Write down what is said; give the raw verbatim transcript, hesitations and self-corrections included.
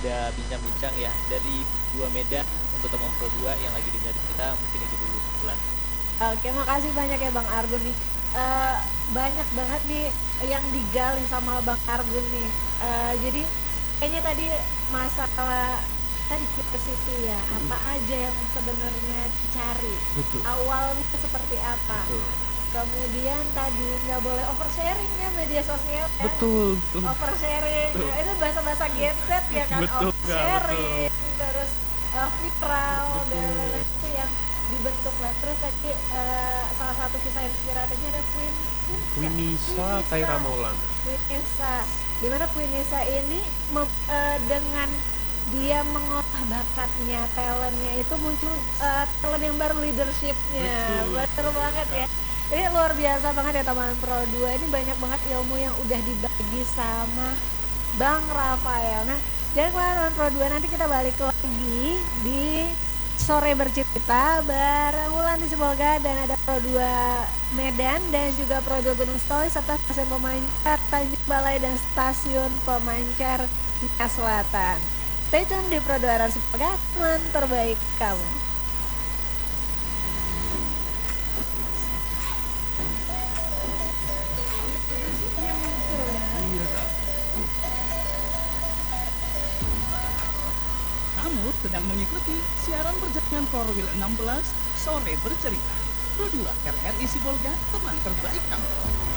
udah bincang-bincang ya dari dua Medan untuk teman Pro dua yang lagi dengerin kita mungkin itu dulu Wulan. Oke, makasih banyak ya Bang Argun nih. Eh, banyak banget nih yang digali sama Bang Argun nih. Eh, jadi kayaknya tadi masalah tadi curiosity ya, apa aja yang sebenarnya dicari, Betul. awalnya seperti apa. Betul. Kemudian tadi nggak boleh oversharing ya media sosial ya. Betul, betul. Oversharing, Betul. nah, itu bahasa-bahasa Gen Z ya kan, Betul, Kak, oversharing, terus uh, viral dan Betul. lain-lain itu yang dibentuk lah. Terus tadi uh, salah satu kisah inspiratifnya ada Queen Winisa Khaira Maulana. Queenisa, dimana Queenisa ini mem- uh, dengan dia mengolah bakatnya, talentnya itu muncul uh, talent yang baru, leadershipnya. Betul. Betul banget ya. Ini luar biasa banget ya teman Pro dua. Ini banyak banget ilmu yang udah dibagi sama Bang Rafael. Nah, jangan kemana teman Pro dua, nanti kita balik lagi di Sore Bercerita bareng Wulan di Sibolga dan ada Pro dua Medan dan juga Pro dua Gunung Stoli serta stasiun pemancar Tanjung Balai dan stasiun pemancar Nia Selatan. Stay tune di Pro dua Radio Sibolga, teman terbaik kamu. Kamu sedang mengikuti siaran perjalanan Korwil enam belas Sore Bercerita. Pro dua R R I Sibolga, teman terbaik kamu.